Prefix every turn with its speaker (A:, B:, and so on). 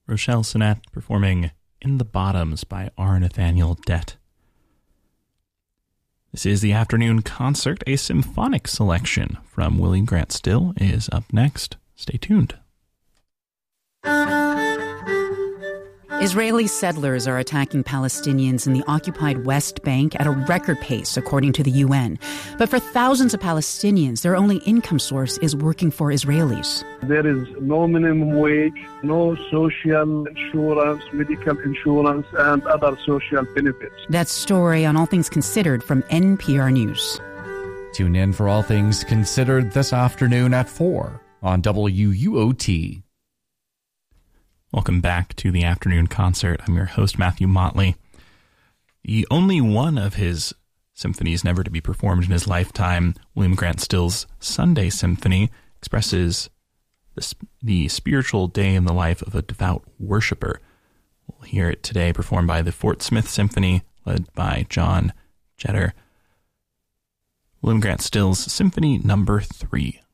A: Rochelle Sinnett performing In the Bottoms by R. Nathaniel Dett. This is the afternoon concert. A symphonic selection from William Grant Still is up next. Stay tuned.
B: Israeli settlers are attacking Palestinians in the occupied West Bank at a record pace, according to the UN. But for thousands of Palestinians, their only income source is working for Israelis.
C: There is no minimum wage, no social insurance, medical insurance, and other social benefits.
B: That story on All Things Considered from NPR News.
D: Tune in for All Things Considered this afternoon at 4 on WUOT.
A: Welcome back to the afternoon concert. I'm your host, Matthew Motley. The only one of his symphonies never to be performed in his lifetime, William Grant Still's Sunday Symphony, expresses the spiritual day in the life of a devout worshiper. We'll hear it today performed by the Fort Smith Symphony, led by John Jeter. William Grant Still's Symphony Number 3.